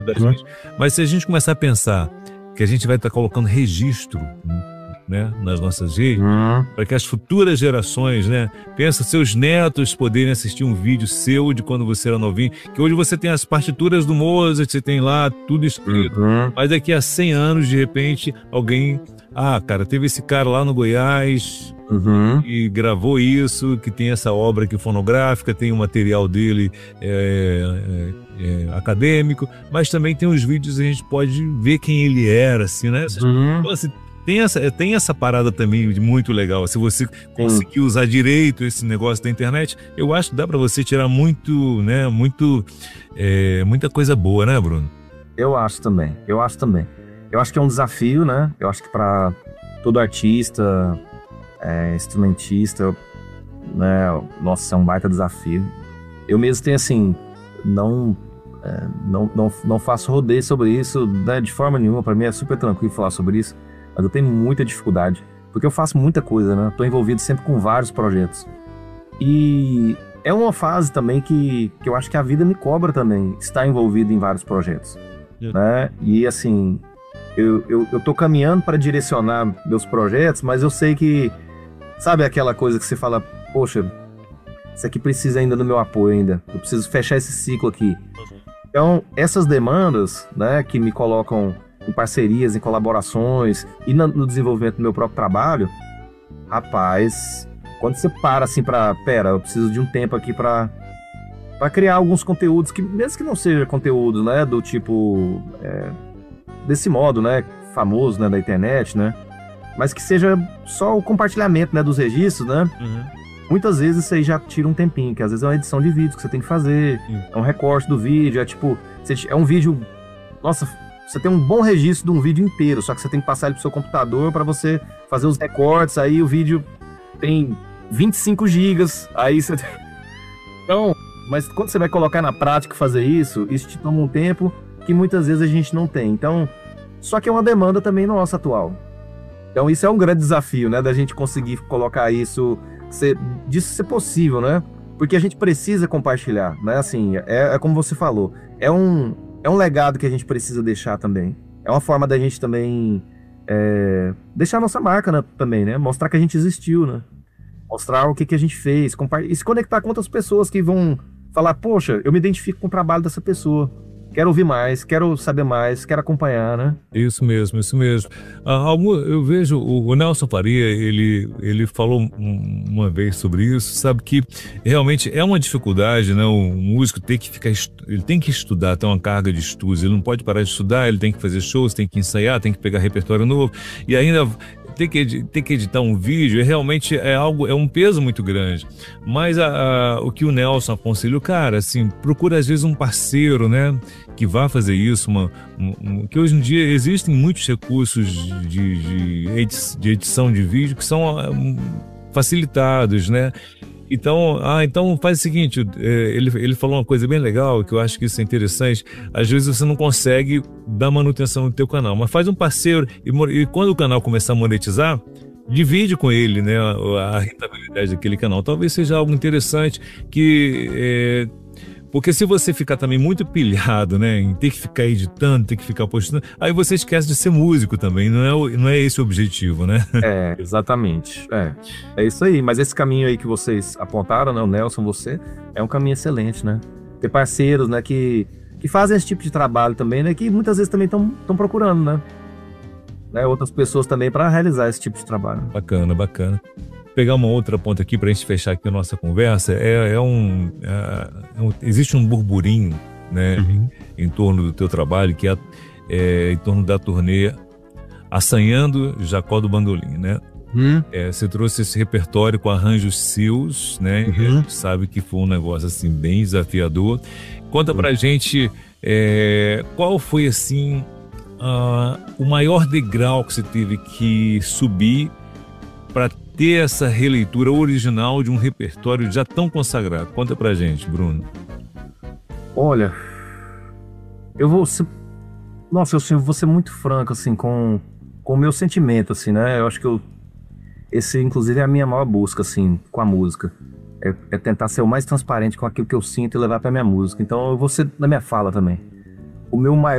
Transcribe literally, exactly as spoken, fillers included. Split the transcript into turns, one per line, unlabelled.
da gente. Mas se a gente começar a pensar que a gente vai estar colocando registro, né, nas nossas redes,
Uhum.
para que as futuras gerações, né, pensa seus netos poderem assistir um vídeo seu de quando você era novinho, que hoje você tem as partituras do Mozart, você tem lá tudo escrito,
Uhum.
mas daqui a cem anos, de repente, alguém, ah, cara, teve esse cara lá no Goiás
Uhum.
e gravou isso, que tem essa obra aqui fonográfica, tem o material dele é, é, é, acadêmico, mas também tem os vídeos e a gente pode ver quem ele era, assim, né?
Uhum.
Então, assim, tem essa, tem essa parada também de muito legal. Se você conseguir usar direito esse negócio da internet, eu acho que dá para você tirar muito, né, muito, é, muita coisa boa, né, Bruno?
Eu acho também, eu acho também. Eu acho que é um desafio, né? Eu acho que para todo artista, é, instrumentista, né? Nossa, é um baita desafio. Eu mesmo tenho assim, não, é, não, não, não faço rodeio sobre isso, né, de forma nenhuma. Para mim é super tranquilo falar sobre isso, mas eu tenho muita dificuldade, porque eu faço muita coisa, né? Tô envolvido sempre com vários projetos. E é uma fase também que, que eu acho que a vida me cobra também, estar envolvido em vários projetos, né? E assim, eu, eu, eu tô caminhando para direcionar meus projetos, mas eu sei que, sabe aquela coisa que você fala, poxa, isso aqui precisa ainda do meu apoio ainda, eu preciso fechar esse ciclo aqui. Então, essas demandas, né, que me colocam em parcerias, em colaborações e no desenvolvimento do meu próprio trabalho, rapaz, quando você para assim pra, pera, eu preciso de um tempo aqui pra, pra criar alguns conteúdos, que mesmo que não seja conteúdo, né, do tipo, é, desse modo, né, famoso, né, da internet, né, mas que seja só o compartilhamento, né, dos registros, né,
Uhum.
muitas vezes isso aí já tira um tempinho, que às vezes é uma edição de vídeo que você tem que fazer,
Uhum.
é um recorte do vídeo, é tipo, é um vídeo, nossa, você tem um bom registro de um vídeo inteiro, só que você tem que passar ele pro seu computador para você fazer os recortes, aí o vídeo tem vinte e cinco gigas, aí você... Então, mas quando você vai colocar na prática fazer isso, isso te toma um tempo que muitas vezes a gente não tem. Então, só que é uma demanda também nossa atual. Então isso é um grande desafio, né, da gente conseguir colocar isso, ser, disso ser possível, né? Porque a gente precisa compartilhar, né? Assim, é, é como você falou, é um, é um legado que a gente precisa deixar também. É uma forma da gente também é, deixar a nossa marca, né, também, né? Mostrar que a gente existiu, né? Mostrar o que, que a gente fez, e se conectar com outras pessoas que vão falar, poxa, eu me identifico com o trabalho dessa pessoa. Quero ouvir mais, quero saber mais, quero acompanhar, né?
Isso mesmo, isso mesmo. Ah, eu vejo o, o Nelson Faria, ele, ele falou um, uma vez sobre isso, sabe que realmente é uma dificuldade, né? O músico tem que ficar, ele tem que estudar, tem uma carga de estudos, ele não pode parar de estudar, ele tem que fazer shows, tem que ensaiar, tem que pegar repertório novo e ainda ter que, ter que editar um vídeo, realmente é algo, é um peso muito grande. Mas a, a, o que o Nelson aconselhou, cara, assim, procura às vezes um parceiro, né? Que vá fazer isso, uma, um, um, que hoje em dia existem muitos recursos de, de, edi de edição de vídeo que são um, facilitados, né? Então, ah, então faz o seguinte, ele, ele falou uma coisa bem legal, que eu acho que isso é interessante, às vezes você não consegue dar manutenção no teu canal, mas faz um parceiro, e, e quando o canal começar a monetizar, divide com ele, né, a, a rentabilidade daquele canal, talvez seja algo interessante, que é, porque se você ficar também muito pilhado, né, em ter que ficar editando, ter que ficar postando, aí você esquece de ser músico também, não é, o, não é esse o objetivo, né?
É, exatamente. É, é isso aí. Mas esse caminho aí que vocês apontaram, né, o Nelson, você, é um caminho excelente, né? Ter parceiros, né, que, que fazem esse tipo de trabalho também, né, que muitas vezes também estão procurando, né? né? Outras pessoas também para realizar esse tipo de trabalho.
Bacana, bacana. Pegar uma outra ponta aqui para a gente fechar aqui a nossa conversa, é, é, um, é, é um... Existe um burburinho, né, uhum. em, em torno do teu trabalho, que é, é em torno da turnê Assanhando Jacó do Bandolim, né? Uhum. É, você trouxe esse repertório com arranjos seus, né? Uhum. E a gente sabe que foi um negócio assim bem desafiador. Conta pra uhum. gente é, qual foi assim uh, o maior degrau que você teve que subir para ter essa releitura original de um repertório já tão consagrado. Conta pra gente, Bruno.
Olha, eu vou ser, nossa, eu vou ser muito franco assim com com o meu sentimento, assim, né? Eu acho que eu, esse inclusive é a minha maior busca, assim, com a música, é, é tentar ser o mais transparente com aquilo que eu sinto e levar pra minha música. Então eu vou ser na minha fala também. o meu maior